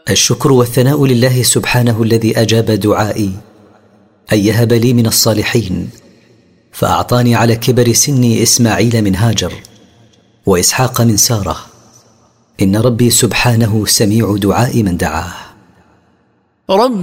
الشكر والثناء لله سبحانه الذي أجاب دعائي أن يهب لي من الصالحين، فأعطاني على كبر سني إسماعيل من هاجر وإسحاق من سارة. إن ربي سبحانه سميع دعاء من دعاه.